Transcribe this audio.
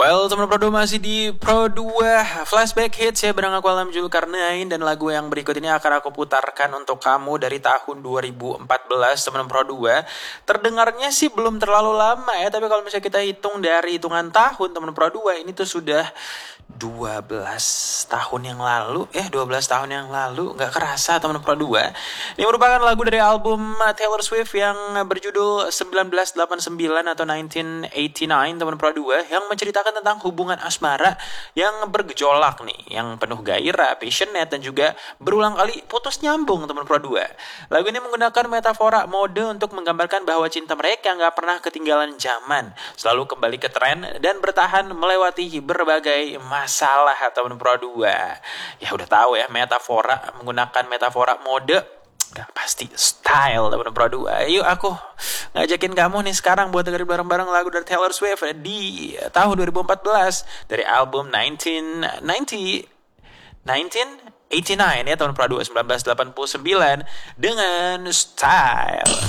Well, teman Pro 2 masih di Pro 2 Flashback Hits ya, bareng aku Alam Zulkarnain. Dan lagu yang berikut ini akan aku putarkan untuk kamu dari tahun 2014, teman Pro 2. Terdengarnya sih belum terlalu lama ya, tapi kalau misalnya kita hitung dari hitungan tahun, teman Pro 2, ini tuh sudah 12 tahun yang lalu 12 tahun yang lalu, gak kerasa teman Pro 2. Ini merupakan lagu dari album Taylor Swift yang berjudul 1989 atau 1989 teman Pro 2, yang menceritakan tentang hubungan asmara yang bergejolak nih, yang penuh gairah, passionate, dan juga berulang kali putus nyambung teman Pro 2. Lagu ini menggunakan metafora mode untuk menggambarkan bahwa cinta mereka gak pernah ketinggalan zaman, selalu kembali ke tren dan bertahan melewati berbagai masalah teman Pro 2. Ya udah tahu ya, metafora, menggunakan metafora mode, gak pasti style teman Pro 2. Yuk aku ngajakin kamu nih sekarang buat dengerin bareng-bareng lagu dari Taylor Swift di tahun 2014 dari album 1989 ya teman Pro 2, 1989 dengan Style.